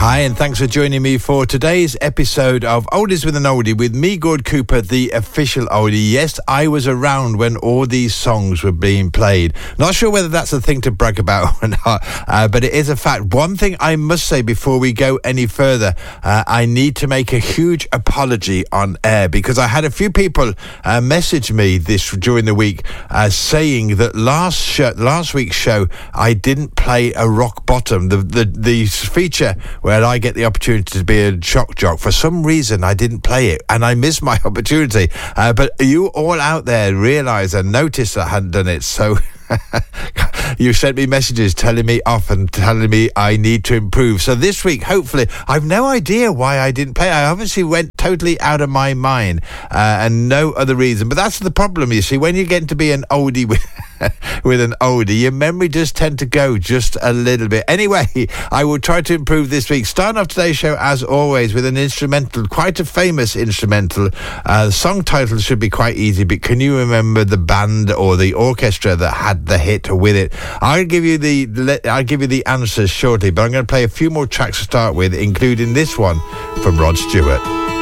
Hi, and thanks for joining me for today's episode of Oldies with an Oldie with me, Gord Cooper, the official oldie. Yes, I was around when all these songs were being played. Not sure whether that's a thing to brag about or not, but it is a fact. One thing I must say before we go any further, I need to make a huge apology on air because I had a few people message me during the week saying that last week's show I didn't play a rock bottom, the feature where I get the opportunity to be a shock jock. For some reason, I didn't play it, and I missed my opportunity. But you all out there realise and notice that I hadn't done it, so... You sent me messages telling me off and telling me I need to improve. So this week, hopefully, I've no idea why I didn't play. I obviously went totally out of my mind and no other reason. But that's the problem, you see. When you get to be an oldie with an oldie, your memory does tend to go just a little bit. Anyway, I will try to improve this week. Starting off today's show, as always, with an instrumental, quite a famous instrumental. The song title should be quite easy, but can you remember the band or the orchestra that had the hit with it? I'll give you the answers shortly, but I'm going to play a few more tracks to start with, including this one from Rod Stewart.